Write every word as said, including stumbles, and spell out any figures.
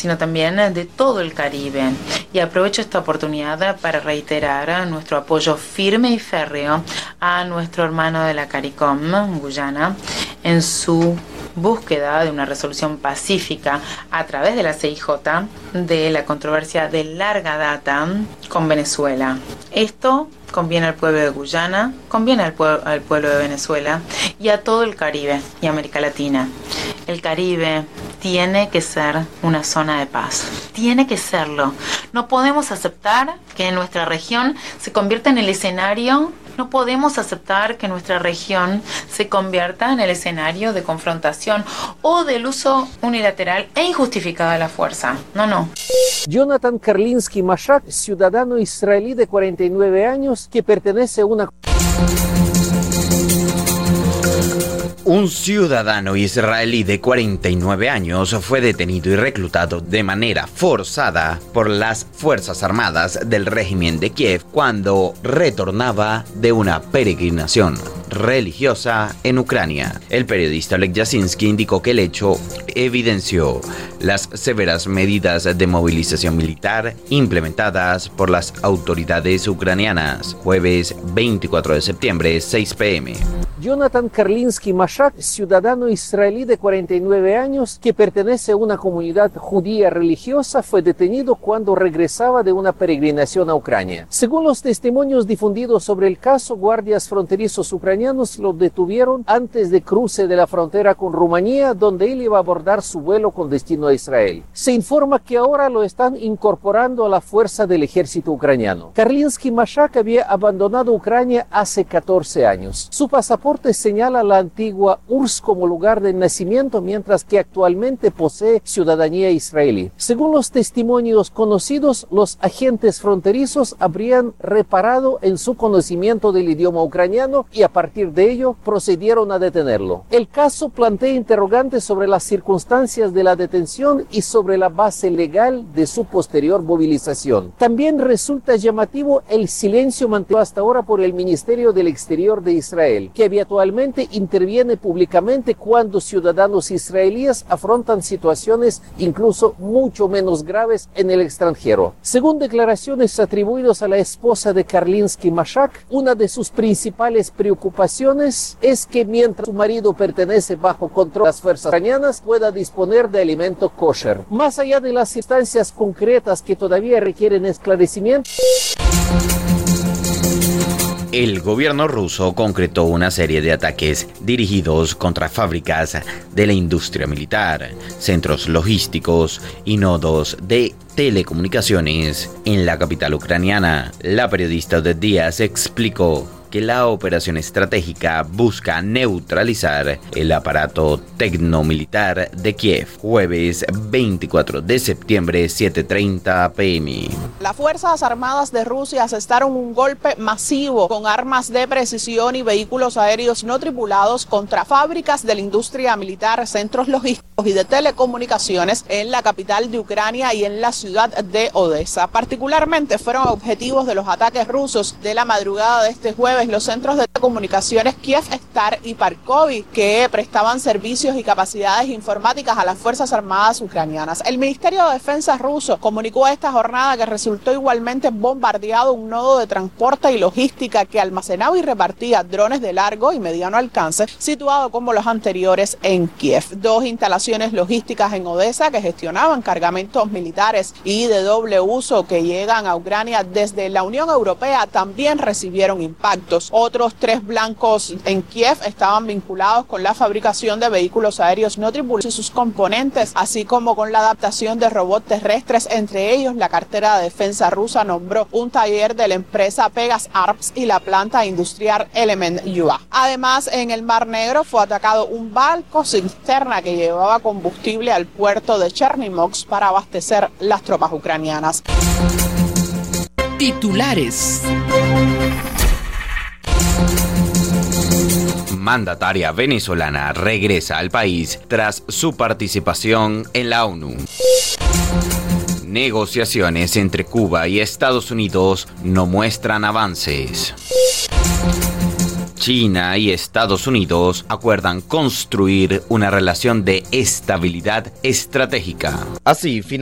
sino también de todo el Caribe. Y aprovecho esta oportunidad para reiterar nuestro apoyo firme y férreo a nuestro hermano de la CARICOM, Guyana, en su búsqueda de una resolución pacífica a través de la C I J de la controversia de larga data con Venezuela. Esto conviene al pueblo de Guyana, conviene al, pue- al pueblo de Venezuela y a todo el Caribe y América Latina. El Caribe tiene que ser una zona de paz, tiene que serlo. No podemos aceptar que nuestra región se convierta en el escenario No podemos aceptar que nuestra región se convierta en el escenario de confrontación o del uso unilateral e injustificado de la fuerza. No, no. Jonathan Karlinsky Mashak, ciudadano israelí de cuarenta y nueve años que pertenece a una... Un ciudadano israelí de cuarenta y nueve años fue detenido y reclutado de manera forzada por las Fuerzas Armadas del régimen de Kiev cuando retornaba de una peregrinación religiosa en Ucrania. El periodista Oleg Yasinski indicó que el hecho evidenció las severas medidas de movilización militar implementadas por las autoridades ucranianas. Jueves veinticuatro de septiembre, seis pe eme. Jonathan Karlinsky Mashak, ciudadano israelí de cuarenta y nueve años que pertenece a una comunidad judía religiosa, fue detenido cuando regresaba de una peregrinación a Ucrania. Según los testimonios difundidos sobre el caso, guardias fronterizos ucranianos lo detuvieron antes de cruce de la frontera con Rumanía, donde él iba a abordar su vuelo con destino a Israel. Se informa que ahora lo están incorporando a la fuerza del ejército ucraniano. Karlinsky Mashak había abandonado Ucrania hace catorce años. Su pasaporte señala la antigua U R S S como lugar de nacimiento, mientras que actualmente posee ciudadanía israelí. Según los testimonios conocidos, los agentes fronterizos habrían reparado en su conocimiento del idioma ucraniano y a partir de ello procedieron a detenerlo. El caso plantea interrogantes sobre las circunstancias de la detención y sobre la base legal de su posterior movilización. También resulta llamativo el silencio mantenido hasta ahora por el Ministerio del Exterior de Israel, que habitualmente interviene públicamente cuando ciudadanos israelíes afrontan situaciones incluso mucho menos graves en el extranjero. Según declaraciones atribuidas a la esposa de Karlinsky Mashak, una de sus principales preocupaciones es que mientras su marido pertenece bajo control de las fuerzas ucranianas, pueda disponer de alimento kosher. Más allá de las instancias concretas que todavía requieren esclarecimiento, el gobierno ruso concretó una serie de ataques dirigidos contra fábricas de la industria militar, centros logísticos y nodos de telecomunicaciones en la capital ucraniana. La periodista de Díaz explicó que la operación estratégica busca neutralizar el aparato tecnomilitar de Kiev. Jueves veinticuatro de septiembre, siete treinta pe eme. Las Fuerzas Armadas de Rusia asestaron un golpe masivo con armas de precisión y vehículos aéreos no tripulados contra fábricas de la industria militar, centros logísticos y de telecomunicaciones en la capital de Ucrania y en la ciudad de Odessa. Particularmente fueron objetivos de los ataques rusos de la madrugada de este jueves los centros de telecomunicaciones Kyivstar y Parkovy, que prestaban servicios y capacidades informáticas a las Fuerzas Armadas ucranianas. El Ministerio de Defensa ruso comunicó esta jornada que resultó igualmente bombardeado un nodo de transporte y logística que almacenaba y repartía drones de largo y mediano alcance, situado como los anteriores en Kiev. Dos instalaciones logísticas en Odessa que gestionaban cargamentos militares y de doble uso que llegan a Ucrania desde la Unión Europea también recibieron impactos. Otros tres blancos en Kiev estaban vinculados con la fabricación de vehículos aéreos no tripulados y sus componentes, así como con la adaptación de robots terrestres. Entre ellos, la cartera de defensa rusa nombró un taller de la empresa Pegas Arms y la planta industrial Element U A. Además, en el Mar Negro fue atacado un barco cisterna que llevaba combustible al puerto de Chernivtsi para abastecer las tropas ucranianas. Titulares. Mandataria venezolana regresa al país tras su participación en la ONU. Negociaciones entre Cuba y Estados Unidos no muestran avances. China y Estados Unidos acuerdan construir una relación de estabilidad estratégica. Así,